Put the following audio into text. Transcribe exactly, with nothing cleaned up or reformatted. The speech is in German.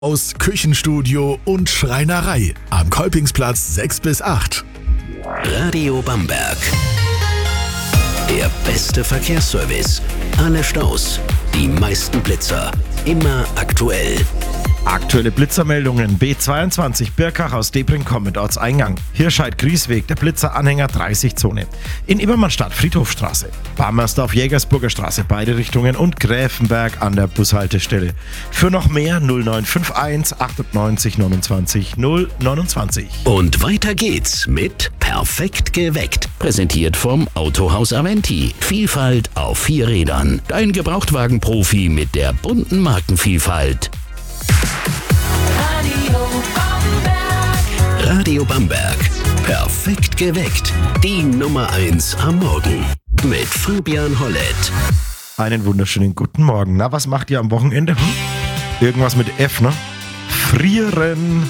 Aus Küchenstudio und Schreinerei am Kolpingsplatz sechs bis acht. Radio Bamberg. Der beste Verkehrsservice. Alle Staus, die meisten Blitzer. Immer aktuell. Aktuelle Blitzermeldungen. B zweiundzwanzig Birkach aus Debring mit Ortseingang. Hirscheid-Griesweg, der Blitzeranhänger dreißig Zone. In Immermannstadt Friedhofstraße. Bammersdorf Jägersburger Straße beide Richtungen und Gräfenberg an der Bushaltestelle. Für noch mehr null neun fünf eins achtundneunzig neunundzwanzig null neunundzwanzig. Und weiter geht's mit Perfekt geweckt. Präsentiert vom Autohaus Aventi. Vielfalt auf vier Rädern. Dein Gebrauchtwagenprofi mit der bunten Markenvielfalt. Radio Bamberg. Radio Bamberg. Perfekt geweckt. Die Nummer eins am Morgen. Mit Fabian Hollett. Einen wunderschönen guten Morgen. Na, was macht ihr am Wochenende? Hm? Irgendwas mit F, ne? Frieren.